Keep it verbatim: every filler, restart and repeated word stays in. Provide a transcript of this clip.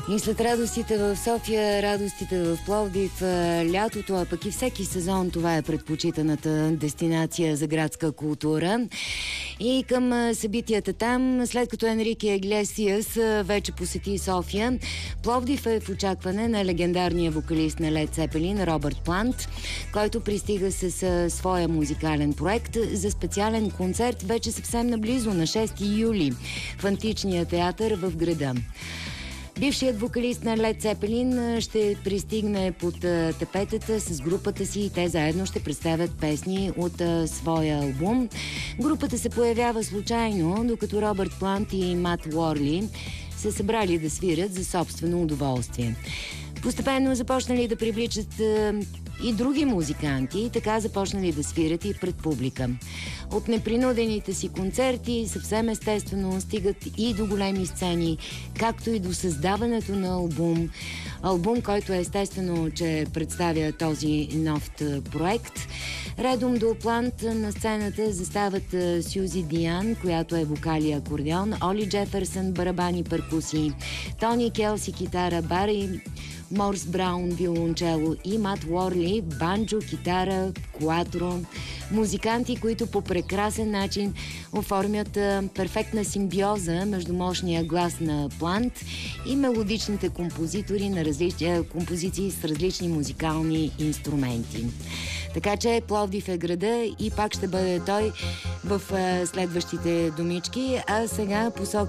И след радостите в София, радостите в Пловдив, лятото, а пък и всеки сезон, това е предпочитаната дестинация за градска култура. И към събитията там, след като Енрике Иглесиас вече посети София, Пловдив е в очакване на легендарния вокалист на Лед Цепелин Робърт Плант, който пристига с своя музикален проект за специален концерт вече съвсем наблизо на шести юли в Античния театър в града. Бившият вокалист на Лед Цепелин ще пристигне под тапетата с групата си и те заедно ще представят песни от а, своя албум. Групата се появява случайно, докато Робърт Плант и Мат Уорли се събрали да свирят за собствено удоволствие. Постепенно започнали да привличат а, и други музиканти, така започнали да свирят и пред публика. От непринудените си концерти съвсем естествено стигат и до големи сцени, както и до създаването на албум. Албум, който естествено, че представя този нов проект. Редом до Плант на сцената застават Сюзи Диан, която е вокал и акордеон, Оли Джеферсън, барабани, перкусии, Тони Келси, китара, Бари Морс Браун, виолончело и Мат Уорли, банджо, китара, куатро. Музиканти, които по прекрасен начин оформят а, перфектна симбиоза между мощния глас на Плант и мелодичните композитори на различ... композиции с различни музикални инструменти. Така че Пловдив е града и пак ще бъде той в а, следващите домички, а сега посока